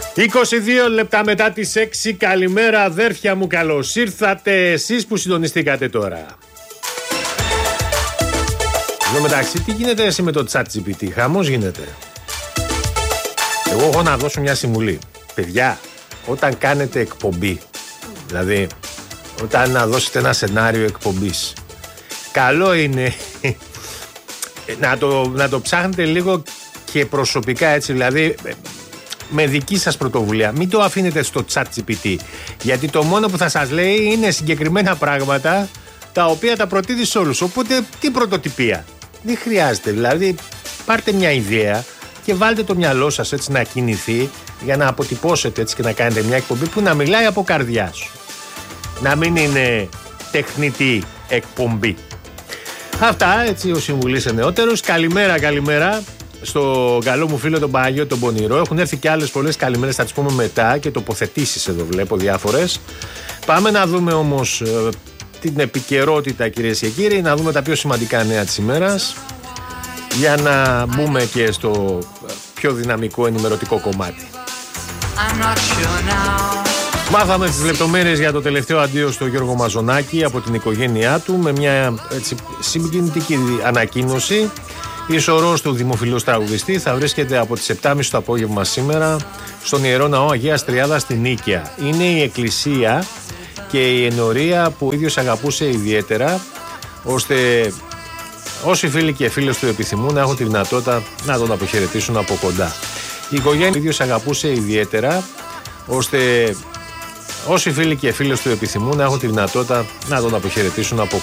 22 λεπτά μετά τις 6. Καλημέρα αδέρφια μου, καλώς ήρθατε εσείς που συντονιστήκατε τώρα. Εδώ μεταξύ, τι γίνεται εσύ με το ChatGPT? Χαμός γίνεται. Εγώ έχω να δώσω μια συμβουλή. Παιδιά, όταν κάνετε εκπομπή, δηλαδή όταν να δώσετε ένα σενάριο εκπομπής, καλό είναι να το ψάχνετε λίγο και προσωπικά, έτσι, δηλαδή με δική σας πρωτοβουλία. Μην το αφήνετε στο ChatGPT, γιατί το μόνο που θα σας λέει είναι συγκεκριμένα πράγματα τα οποία τα προτείνει σε όλους. Οπότε τι πρωτοτυπία? Δεν χρειάζεται. Δηλαδή πάρτε μια ιδέα και βάλτε το μυαλό σας έτσι να κινηθεί, για να αποτυπώσετε έτσι και να κάνετε μια εκπομπή που να μιλάει από καρδιά σου. Να μην είναι τεχνητή εκπομπή. Αυτά, έτσι, ο συμβουλής σε νεότερους. Καλημέρα στο καλό μου φίλο τον Παναγιώτη τον Πονηρό. Έχουν έρθει και άλλες πολλές καλημέρες, θα τις πούμε μετά, και τοποθετήσεις εδώ βλέπω διάφορες. Πάμε να δούμε όμως την επικαιρότητα, κυρίες και κύριοι, να δούμε τα πιο σημαντικά νέα της ημέρας, για να μπούμε και στο πιο δυναμικό ενημερωτικό κομμάτι. Μάθαμε τις λεπτομέρειες για το τελευταίο αντίο στο Γιώργο Μαζονάκη από την οικογένειά του, με μια έτσι συγκινητική ανακοίνωση. Η σωρός του δημοφιλούς τραγουδιστή θα βρίσκεται από τις 7.30 το απόγευμα σήμερα στον Ιερό Ναό Αγίας Τριάδας στην Νίκαια. Είναι η εκκλησία και η ενορία που ο ίδιος αγαπούσε ιδιαίτερα, ώστε όσοι φίλοι και φίλες του επιθυμούν να έχουν τη δυνατότητα να τον αποχαιρετήσουν από κοντά. Η οικογένεια ο ίδιος αγαπούσε ιδιαίτερα, ώστε όσοι φίλοι και φίλες του επιθυμούν να έχουν τη δυνατότητα να τον αποχαιρετήσουν από